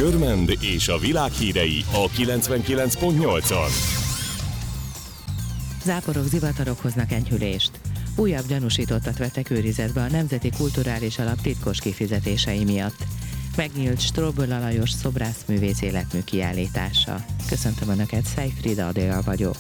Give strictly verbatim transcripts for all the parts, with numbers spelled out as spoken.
Körmend és a világ hírei a kilencvenkilenc pont nyolcon. Záporok, zivatarok hoznak enyhülést. Újabb gyanúsítottat vettek őrizetbe a Nemzeti Kulturális Alap titkos kifizetései miatt. Megnyílt Strobl Alajos szobrászművész életmű kiállítása. Köszöntöm Önöket, Szejfrida Adél vagyok.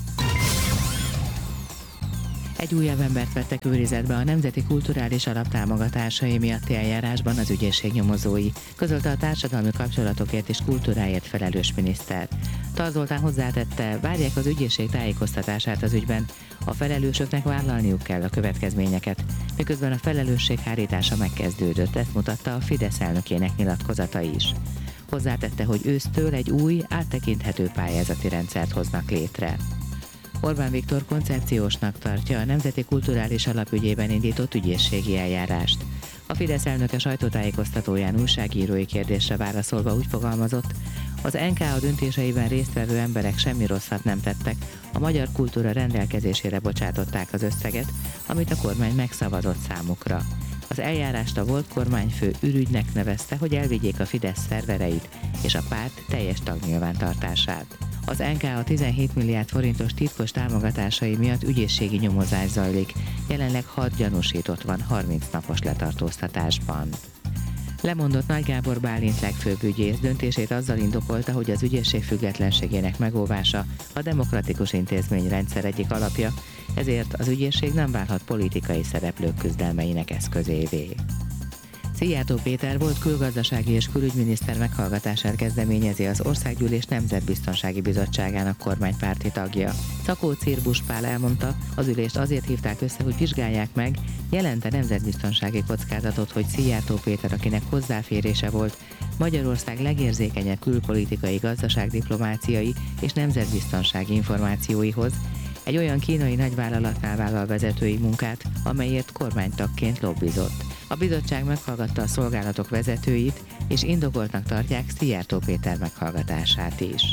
Egy újabb embert vettek őrizetbe a Nemzeti Kulturális Alap támogatásai miatti eljárásban az ügyészség nyomozói, közölte a társadalmi kapcsolatokért és kultúráért felelős miniszter. Tar Zoltán hozzátette, várják az ügyészség tájékoztatását az ügyben, a felelősöknek vállalniuk kell a következményeket, miközben a felelősséghárítása megkezdődött, ezt mutatta a Fidesz elnökének nyilatkozata is. Hozzátette, hogy ősztől egy új, áttekinthető pályázati rendszert hoznak létre. Orbán Viktor koncepciósnak tartja a Nemzeti Kulturális Alap ügyében indított ügyészségi eljárást. A Fidesz elnöke sajtótájékoztatóján újságírói kérdésre válaszolva úgy fogalmazott, az en ká á döntéseiben résztvevő emberek semmi rosszat nem tettek, a magyar kultúra rendelkezésére bocsátották az összeget, amit a kormány megszavazott számukra. Az eljárást a volt kormányfő ürügynek nevezte, hogy elvigyék a Fidesz szervereit és a párt teljes tagnyilvántartását. Az en ká á tizenhét milliárd forintos titkos támogatásai miatt ügyészségi nyomozás zajlik, jelenleg hat gyanúsított van harminc napos letartóztatásban. Lemondott Nagy Gábor Bálint legfőbb ügyész, döntését azzal indokolta, hogy az ügyészség függetlenségének megóvása a demokratikus intézményrendszer egyik alapja, ezért az ügyészség nem válhat politikai szereplők küzdelmeinek eszközévé. Szijjártó Péter volt külgazdasági és külügyminiszter meghallgatását kezdeményezi az Országgyűlés Nemzetbiztonsági Bizottságának kormánypárti tagja. Szakó Cirbusz Pál elmondta, az ülést azért hívták össze, hogy vizsgálják meg, jelente nemzetbiztonsági kockázatot, hogy Szijjártó Péter, akinek hozzáférése volt Magyarország legérzékenyebb külpolitikai, gazdaságdiplomáciai és nemzetbiztonsági információihoz, egy olyan kínai nagyvállalatnál vállal vezetői munkát, amelyért kormánytagként lobbizott. A bizottság meghallgatta a szolgálatok vezetőit, és indokoltnak tartják Szijjártó Péter meghallgatását is.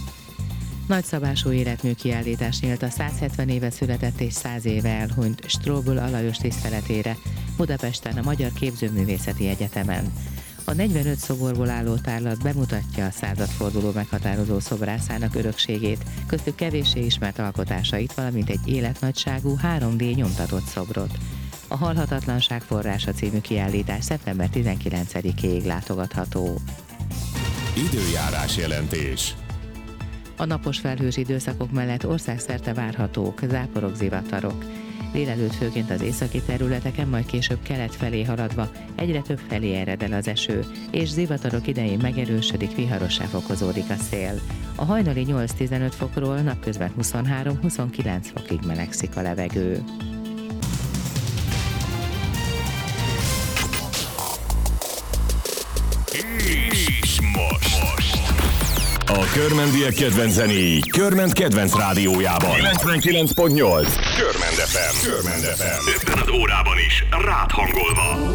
Nagyszabású életmű kiállítás nyílt a száz hetven éve született és száz éve elhunyt Strobl Alajos tiszteletére Budapesten a Magyar Képzőművészeti Egyetemen. A negyvenöt szoborból álló tárlat bemutatja a századforduló meghatározó szobrászának örökségét, köztük kevéssé ismert alkotásait, valamint egy életnagyságú három dé nyomtatott szobrot. A Halhatatlanság forrása című kiállítás szeptember tizenkilencedikéig látogatható. Időjárás jelentés. A napos felhős időszakok mellett országszerte várhatók záporok, zivatarok. Délelőtt főként az északi területeken, majd később kelet felé haladva egyre több felé ered el az eső, és zivatarok idején megerősödik, viharossá fokozódik a szél. A hajnali nyolc-tizenöt fokról napközben huszonhárom-huszonkilenc fokig melegszik a levegő. És most, most. A körmendiek kedvenc zenéi Körmend kedvenc rádiójában kilencvenkilenc pont nyolc. Körmend ef em. Körmend ef em. Ebben az órában is rád hangolva.